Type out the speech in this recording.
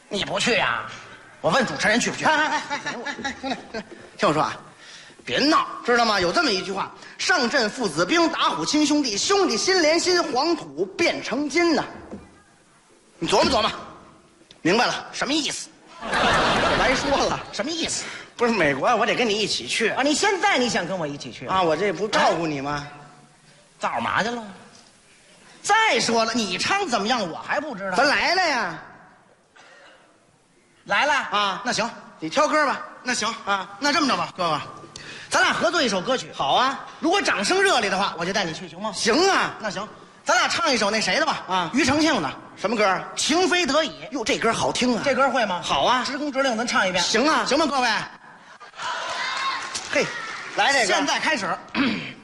你不去呀？我问主持人去不去？兄弟，听我说啊，别闹，知道吗？有这么一句话：上阵父子兵，打虎亲兄弟，兄弟心连心，黄土变成金呐。你琢磨琢磨，明白了什么意思？白说了，什么意思？不是美国，我得跟你一起去啊！你现在你想跟我一起去啊？我这不照顾你吗？ 干嘛去了？ 再说了，你唱怎么样，我还不知道。咱来了呀！ 来了啊！那行，你挑歌吧。那行啊，那这么着吧，哥哥， 咱俩合作一首歌曲。 好啊！ 如果掌声热烈的话，我就带你去，行吗？ 行啊！ 那行，咱俩唱一首那谁的吧？ 啊， 庾澄庆的。 什么歌？ 情非得已。 哟，这歌好听啊！ 这歌会吗？ 好啊！ 直工直令，咱唱一遍。 行啊！ 行吗，各位？ 嘿，来这个。 现在开始。